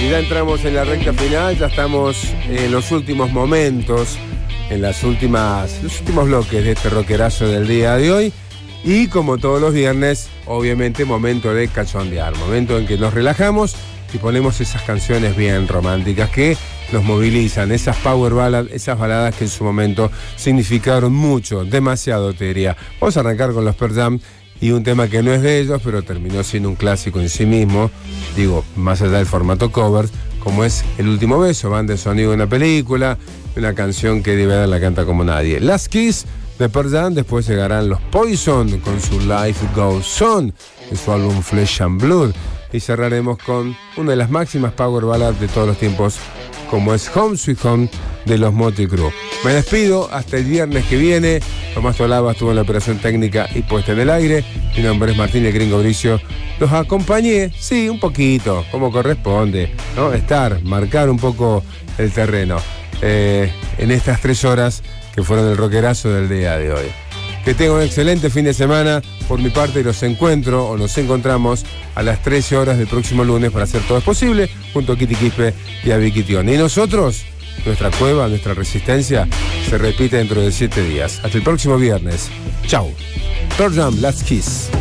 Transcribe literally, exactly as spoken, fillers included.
ya entramos en la recta final, ya estamos en los últimos momentos, en las últimas, los últimos bloques de este rockerazo del día de hoy. Y como todos los viernes, obviamente momento de cachondear, momento en que nos relajamos y ponemos esas canciones bien románticas que nos movilizan, esas power ballads, esas baladas que en su momento significaron mucho, demasiado, te diría. Vamos a arrancar con los Pearl Jam y un tema que no es de ellos, pero terminó siendo un clásico en sí mismo, digo, más allá del formato cover, como es El Último Beso, banda de sonido de una película, una canción que Eddie Vedder la canta como nadie. Last Kiss de Pearl Jam, después llegarán los Poison con su Life Goes On, en su álbum Flesh and Blood, y cerraremos con una de las máximas power ballads de todos los tiempos, como es Home Sweet Home de los Mötley Crüe. Me despido hasta el viernes que viene. Tomás Tolaba estuvo en la operación técnica y puesta en el aire. Mi nombre es Martín el Gringo Bricio. Los acompañé, sí, un poquito, como corresponde, ¿no? Estar, marcar un poco el terreno eh, en estas tres horas que fueron el rockerazo del día de hoy. Que tengan un excelente fin de semana. Por mi parte, los encuentro o nos encontramos a las trece horas del próximo lunes para hacer Todo es Posible, junto a Kitty Quispe y a Vicky Tione. Y nosotros, nuestra cueva, nuestra resistencia, se repite dentro de siete días. Hasta el próximo viernes. Chau. Pearl Jam, Last Kiss.